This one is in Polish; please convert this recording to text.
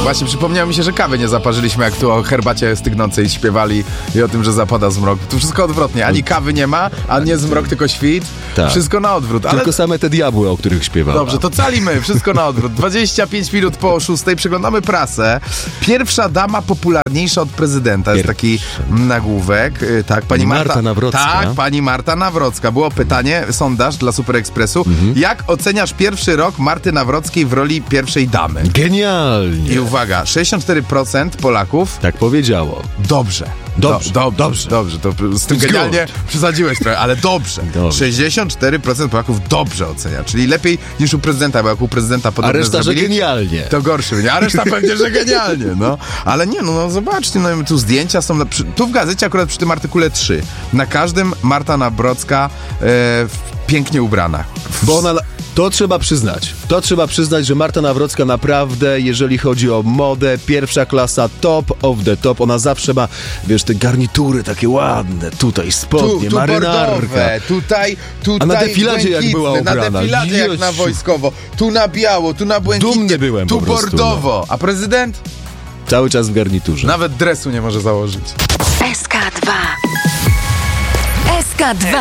Właśnie przypomniało mi się, że kawy nie zaparzyliśmy, jak tu o herbacie stygnącej śpiewali i o tym, że zapada zmrok. Tu wszystko odwrotnie. Ani kawy nie ma, a nie zmrok, tylko świt. Tak. Wszystko na odwrót. Ale... Tylko same te diabły, o których śpiewała. Dobrze, to calimy. Wszystko na odwrót. 25 minut po 6. Przeglądamy prasę. Pierwsza dama popularniejsza od prezydenta. Jest taki nagłówek. Tak, pani Marta Nawrocka. Tak, pani Marta Nawrocka. Było pytanie, sondaż dla Super Expressu. Jak oceniasz pierwszy rok Marty Nawrockiej w roli pierwszej damy? Genialnie. I uwaga, 64% Polaków Tak powiedziało. dobrze. Dobrze. Dobrze. To z tym Good. genialnie przesadziłeś trochę, ale dobrze. 64% Polaków dobrze ocenia, czyli lepiej niż u prezydenta, bo jak u prezydenta A podobne reszta, zrobili, że genialnie. to gorszy będzie, a reszta pewnie, że genialnie, no. Ale nie, no zobaczcie, no tu zdjęcia są, tu w gazecie akurat przy tym artykule 3. Na każdym Marta Nawrocka pięknie ubrana. Bo ona... To trzeba przyznać, że Marta Nawrocka naprawdę, jeżeli chodzi o modę, pierwsza klasa, top of the top. Ona zawsze ma, wiesz, te garnitury takie ładne, tutaj spodnie, tu marynarka. bordowe, tutaj A na defiladzie jak była ubrana. Na defiladzie jak na wojskowo. Tu na biało, tu na błękitnie. Dumny byłem tu po prostu, bordowo. A prezydent? Cały czas w garniturze. Nawet dresu nie może założyć. SK2. SK2.